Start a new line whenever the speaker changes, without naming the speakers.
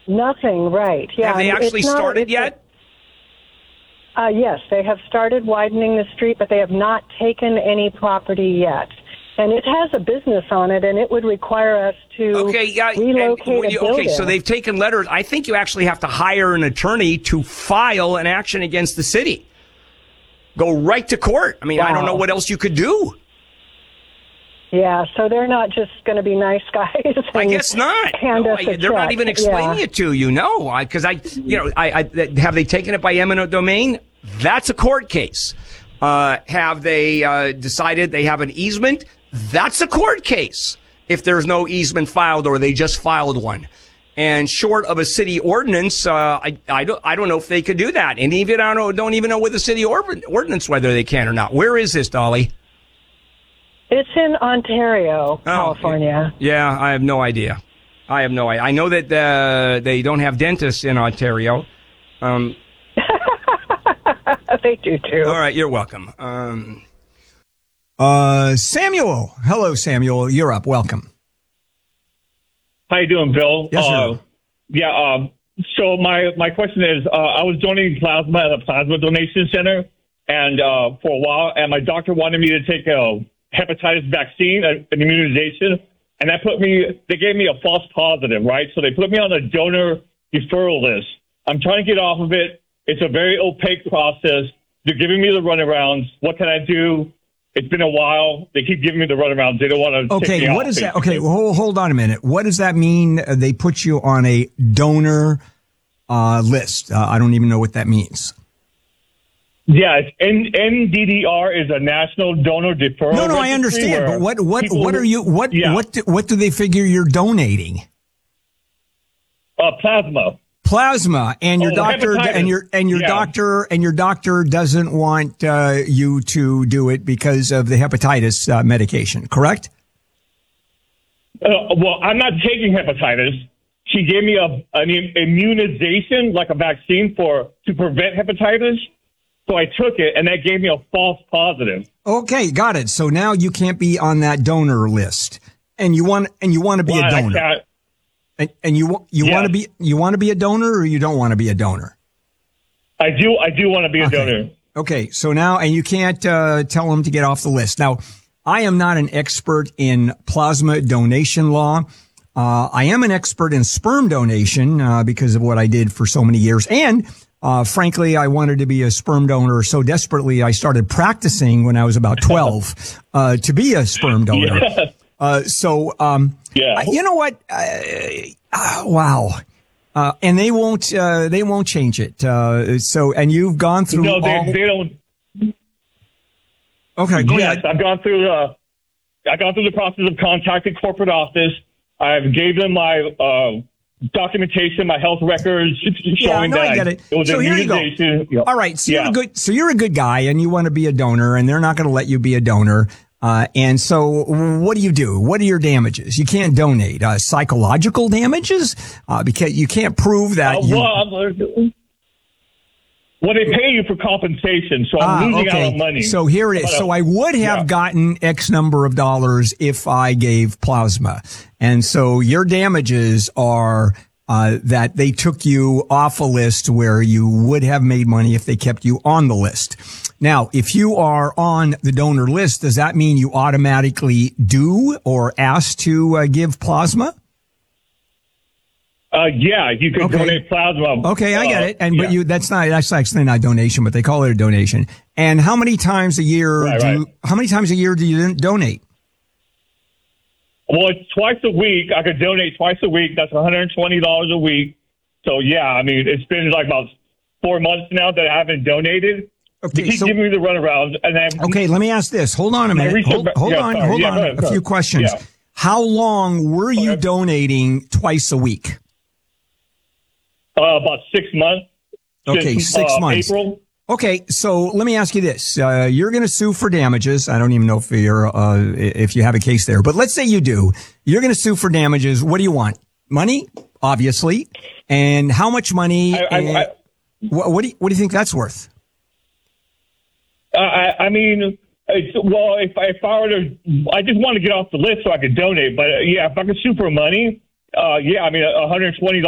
Nothing, right. Yeah.
Have they actually started yet?
Yes, they have started widening the street, but they have not taken any property yet. And it has a business on it, and it would require us to relocate a building.
Okay, so they've taken letters. I think you actually have to hire an attorney to file an action against the city. Go right to court. I mean, wow. I don't know what else you could do.
Yeah, so they're not just going to be nice guys.
I guess not. They're not even explaining it to you. No, because have they taken it by eminent domain? That's a court case. Have they decided they have an easement? That's a court case. If there's no easement filed or they just filed one. And short of a city ordinance, I don't know if they could do that. And even I don't even know with the city ordinance whether they can or not. Where is this, Dolly?
It's in Ontario, California.
Yeah, I have no idea. I know that they don't have dentists in Ontario.
They do too.
All right, you're welcome.
Samuel. Hello, Samuel. You're up. Welcome.
How you doing, Bill?
Yes, sir.
So my question is, I was donating plasma at a plasma donation center, and for a while, and my doctor wanted me to take a hepatitis vaccine, an immunization, and they gave me a false positive, right? So they put me on a donor deferral list. I'm trying to get off of it. It's a very opaque process. They're giving me the runarounds. What can I do? It's been a while. They keep giving me the runarounds. They don't want to take me off.
What is that? Okay, hold on a minute. What does that mean? They put you on a donor list. I don't even know what that means.
Yeah, NDDR is a national donor deferral.
No, I understand. But what do they figure you're donating?
Plasma.
Plasma, and your doctor
hepatitis.
and your doctor doesn't want you to do it because of the hepatitis medication, correct?
Well, I'm not taking hepatitis. She gave me an immunization, like a vaccine to prevent hepatitis. So I took it, and that gave me a false positive.
Okay, got it. So now you can't be on that donor list, and you want to be a donor.
I can't.
And you want to be a donor, or you don't want to be a donor?
I do want to be a donor.
Okay, so now, and you can't tell them to get off the list. Now, I am not an expert in plasma donation law. I am an expert in sperm donation because of what I did for so many years. And frankly, I wanted to be a sperm donor so desperately I started practicing when I was about 12 to be a sperm donor.
Yeah.
You know what? Wow. And they won't change it. And you've gone through.
No, they don't.
Okay, go ahead.
Yes, I've gone through the process of contacting corporate office. I've gave them my documentation, my health records, showing that
I get it.
It was
so here you go.
Yep.
All right. So you're a good guy, and you want to be a donor, and they're not going to let you be a donor. And so what do? What are your damages? You can't donate. Psychological damages? Because you can't prove that
well, they pay you for compensation, so I'm losing out on money.
So here it is. So I would have gotten X number of dollars if I gave plasma. And so your damages are that they took you off a list where you would have made money if they kept you on the list. Now, if you are on the donor list, does that mean you automatically do or ask to give plasma?
Yeah, you can donate plasma.
Okay, I get it. But that's actually not a donation, but they call it a donation. And how many times a year how many times a year do you donate?
Well, it's twice a week. I could donate twice a week. That's $120 a week. So yeah, I mean, it's been like about 4 months now that I haven't donated.
Okay,
they keep giving me the runaround.
Okay, let me ask this. Hold on a minute. Hold on. A few questions.
Yeah.
How long were you donating twice a week?
About 6 months.
Okay, 6 months.
April.
Okay, so let me ask you this. You're going to sue for damages. I don't even know if you have a case there, but let's say you do. You're going to sue for damages. What do you want? Money, obviously. And how much money? What do you think that's worth?
I mean, if I were to, I just want to get off the list so I could donate. But yeah, if I could sue for money, I mean, $120